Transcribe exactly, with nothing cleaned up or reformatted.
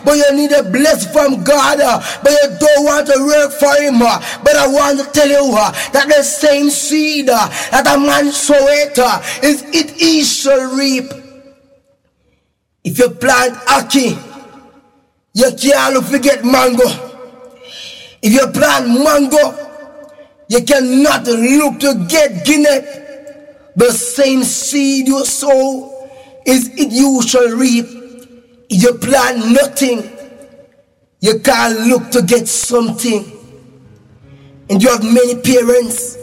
but you need a blessing from God, uh, but you don't want to work for him. Uh, but I want to tell you uh, that the same seed uh, that a man soweth uh, is it he shall reap. If you plant ackee, you can't look to get mango. If you plant mango, you cannot look to get guinea. The same seed you sow is it you shall reap. If you plant nothing, you can't look to get something. And you have many parents